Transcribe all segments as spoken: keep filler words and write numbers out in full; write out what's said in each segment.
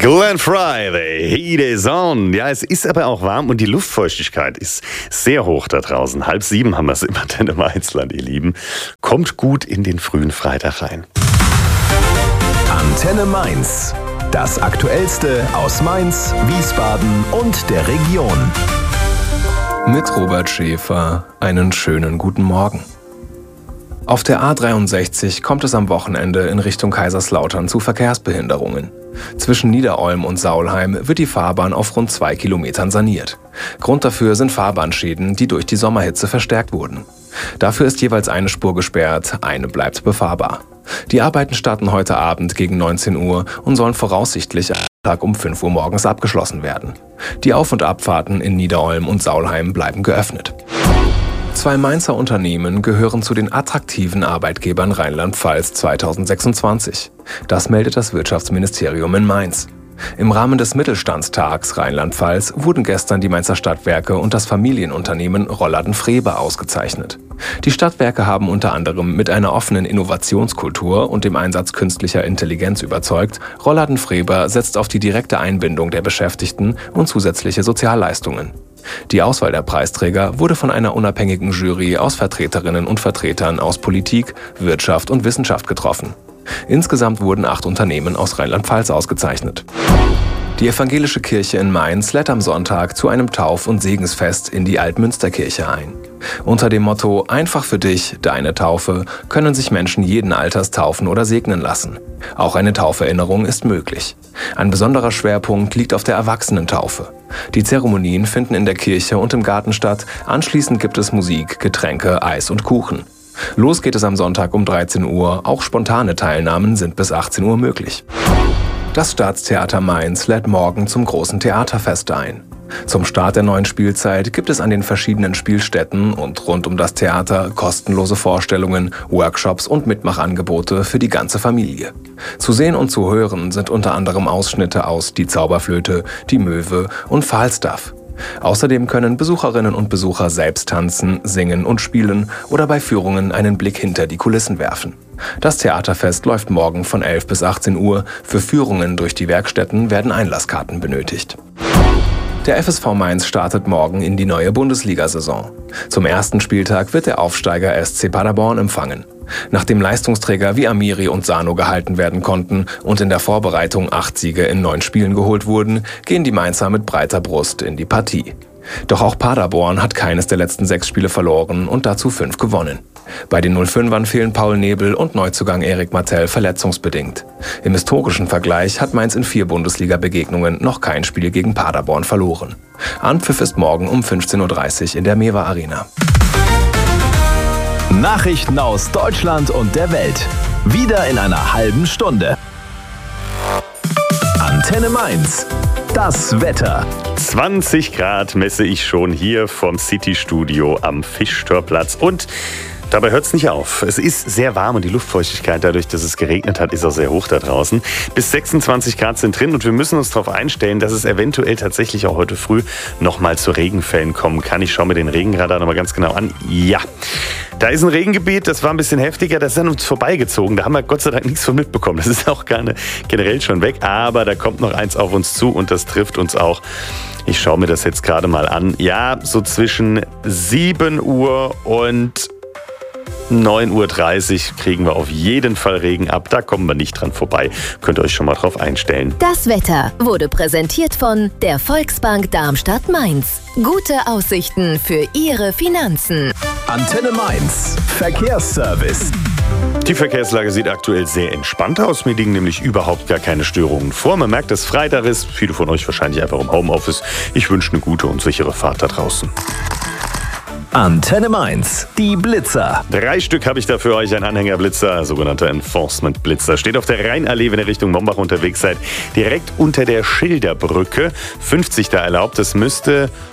Glenn Frey, the heat is on. Ja, es ist aber auch warm und die Luftfeuchtigkeit ist sehr hoch da draußen. Halb sieben haben wir es im Antenne Mainzland, ihr Lieben. Kommt gut in den frühen Freitag rein. Antenne Mainz. Das Aktuellste aus Mainz, Wiesbaden und der Region. Mit Robert Schäfer einen schönen guten Morgen. Auf der A dreiundsechzig kommt es am Wochenende in Richtung Kaiserslautern zu Verkehrsbehinderungen. Zwischen Niederolm und Saulheim wird die Fahrbahn auf rund zwei Kilometern saniert. Grund dafür sind Fahrbahnschäden, die durch die Sommerhitze verstärkt wurden. Dafür ist jeweils eine Spur gesperrt, eine bleibt befahrbar. Die Arbeiten starten heute Abend gegen neunzehn Uhr und sollen voraussichtlich am Tag um fünf Uhr morgens abgeschlossen werden. Die Auf- und Abfahrten in Niederolm und Saulheim bleiben geöffnet. Zwei Mainzer Unternehmen gehören zu den attraktiven Arbeitgebern Rheinland-Pfalz zweitausendsechsundzwanzig. Das meldet das Wirtschaftsministerium in Mainz. Im Rahmen des Mittelstandstags Rheinland-Pfalz wurden gestern die Mainzer Stadtwerke und das Familienunternehmen Rollladen-Frebe ausgezeichnet. Die Stadtwerke haben unter anderem mit einer offenen Innovationskultur und dem Einsatz künstlicher Intelligenz überzeugt. Rollladen-Frebe setzt auf die direkte Einbindung der Beschäftigten und zusätzliche Sozialleistungen. Die Auswahl der Preisträger wurde von einer unabhängigen Jury aus Vertreterinnen und Vertretern aus Politik, Wirtschaft und Wissenschaft getroffen. Insgesamt wurden acht Unternehmen aus Rheinland-Pfalz ausgezeichnet. Die evangelische Kirche in Mainz lädt am Sonntag zu einem Tauf- und Segensfest in die Altmünsterkirche ein. Unter dem Motto „Einfach für dich, deine Taufe“ können sich Menschen jeden Alters taufen oder segnen lassen. Auch eine Tauferinnerung ist möglich. Ein besonderer Schwerpunkt liegt auf der Erwachsenentaufe. Die Zeremonien finden in der Kirche und im Garten statt. Anschließend gibt es Musik, Getränke, Eis und Kuchen. Los geht es am Sonntag um dreizehn Uhr. Auch spontane Teilnahmen sind bis achtzehn Uhr möglich. Das Staatstheater Mainz lädt morgen zum großen Theaterfest ein. Zum Start der neuen Spielzeit gibt es an den verschiedenen Spielstätten und rund um das Theater kostenlose Vorstellungen, Workshops und Mitmachangebote für die ganze Familie. Zu sehen und zu hören sind unter anderem Ausschnitte aus Die Zauberflöte, Die Möwe und Falstaff. Außerdem können Besucherinnen und Besucher selbst tanzen, singen und spielen oder bei Führungen einen Blick hinter die Kulissen werfen. Das Theaterfest läuft morgen von elf bis achtzehn Uhr. Für Führungen durch die Werkstätten werden Einlasskarten benötigt. Der F S V Mainz startet morgen in die neue Bundesliga-Saison. Zum ersten Spieltag wird der Aufsteiger S C Paderborn empfangen. Nachdem Leistungsträger wie Amiri und Sano gehalten werden konnten und in der Vorbereitung acht Siege in neun Spielen geholt wurden, gehen die Mainzer mit breiter Brust in die Partie. Doch auch Paderborn hat keines der letzten sechs Spiele verloren und dazu fünf gewonnen. Bei den null fünfern fehlen Paul Nebel und Neuzugang Erik Martell verletzungsbedingt. Im historischen Vergleich hat Mainz in vier Bundesliga-Begegnungen noch kein Spiel gegen Paderborn verloren. Anpfiff ist morgen um fünfzehn Uhr dreißig in der Mewa Arena. Nachrichten aus Deutschland und der Welt. Wieder in einer halben Stunde. Antenne Mainz. Das Wetter. zwanzig Grad messe ich schon hier vom City-Studio am Fischtorplatz. Und dabei hört es nicht auf. Es ist sehr warm und die Luftfeuchtigkeit, dadurch, dass es geregnet hat, ist auch sehr hoch da draußen. Bis sechsundzwanzig Grad sind drin und wir müssen uns darauf einstellen, dass es eventuell tatsächlich auch heute früh nochmal zu Regenfällen kommen kann. Ich schaue mir den Regenradar nochmal ganz genau an. Ja, da ist ein Regengebiet, das war ein bisschen heftiger, das ist an uns vorbeigezogen. Da haben wir Gott sei Dank nichts von mitbekommen. Das ist auch gar nicht generell schon weg, aber da kommt noch eins auf uns zu und das trifft uns auch. Ich schaue mir das jetzt gerade mal an. Ja, so zwischen sieben Uhr und neun Uhr dreißig kriegen wir auf jeden Fall Regen ab. Da kommen wir nicht dran vorbei. Könnt ihr euch schon mal drauf einstellen. Das Wetter wurde präsentiert von der Volksbank Darmstadt-Mainz. Gute Aussichten für Ihre Finanzen. Antenne Mainz. Verkehrsservice. Die Verkehrslage sieht aktuell sehr entspannt aus. Mir liegen nämlich überhaupt gar keine Störungen vor. Man merkt, dass Freitag ist. Viele von euch wahrscheinlich einfach im Homeoffice. Ich wünsche eine gute und sichere Fahrt da draußen. Antenne Mainz, die Blitzer. Drei Stück habe ich da für euch. Ein Anhängerblitzer, sogenannter Enforcement-Blitzer. Steht auf der Rheinallee, wenn ihr Richtung Mombach unterwegs seid. Direkt unter der Schilderbrücke. fünfzig da erlaubt. Das müsste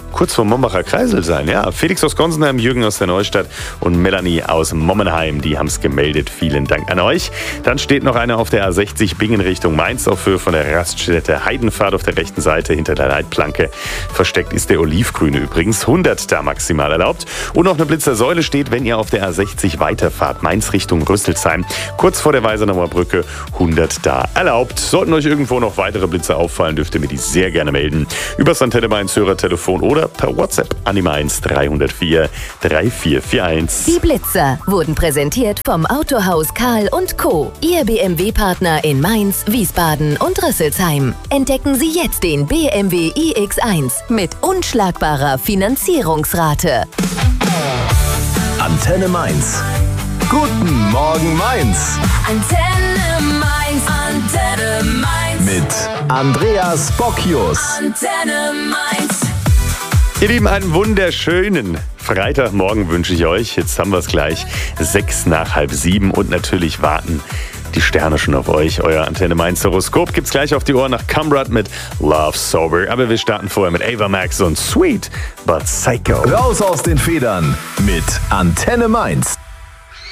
kurz vor Mombacher Kreisel sein. Ja, Felix aus Gonsenheim, Jürgen aus der Neustadt und Melanie aus Mommenheim, die haben es gemeldet. Vielen Dank an euch. Dann steht noch einer auf der A sechzig Bingen Richtung Mainz auf Höhe von der Raststätte Heidenfahrt auf der rechten Seite hinter der Leitplanke. Versteckt ist der Olivgrüne übrigens. hundert da maximal erlaubt. Und noch eine Blitzersäule steht, wenn ihr auf der A sechzig weiterfahrt. Mainz Richtung Rüsselsheim. Kurz vor der Weisenauer Brücke. hundert da erlaubt. Sollten euch irgendwo noch weitere Blitze auffallen, dürft ihr mir die sehr gerne melden. Übers Antenne Mainz Hörertelefon oder per WhatsApp an die Mainz drei null vier drei vier vier eins. Die Blitzer wurden präsentiert vom Autohaus Karl und Co. Ihr B M W-Partner in Mainz, Wiesbaden und Rüsselsheim. Entdecken Sie jetzt den B M W i X eins mit unschlagbarer Finanzierungsrate. Antenne Mainz. Guten Morgen Mainz. Antenne Mainz, Antenne Mainz. Mit Andreas Bocchius. Antenne Mainz. Ihr Lieben, einen wunderschönen Freitagmorgen wünsche ich euch. Jetzt haben wir es gleich sechs nach halb sieben und natürlich warten die Sterne schon auf euch. Euer Antenne Mainz Horoskop gibt's gleich auf die Ohren nach Cumbrad mit Love Sober. Aber wir starten vorher mit Ava Max und Sweet But Psycho. Raus aus den Federn mit Antenne Mainz.